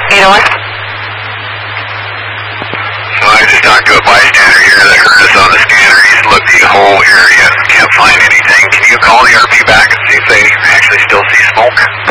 801. So I just talked to a bystander here that heard us on the scanner. He's looked the whole area, can't find anything. Can you call the RP back and see if they actually still see smoke?